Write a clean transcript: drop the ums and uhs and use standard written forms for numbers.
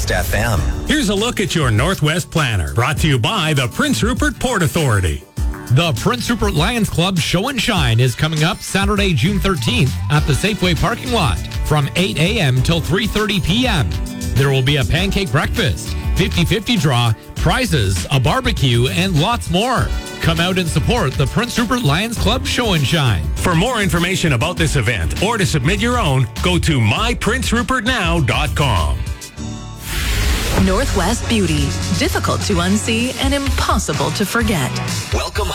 Northwest FM. Here's a look at your Northwest Planner, brought to you by the Prince Rupert Port Authority. The Prince Rupert Lions Club Show and Shine is coming up Saturday, June 13th at the Safeway parking lot from 8 a.m. till 3:30 p.m. There will be a pancake breakfast, 50-50 draw, prizes, a barbecue, and lots more. Come out and support the Prince Rupert Lions Club Show and Shine. For more information about this event or to submit your own, go to myprincerupertnow.com. Northwest Beauty. Difficult to unsee and impossible to forget. Welcome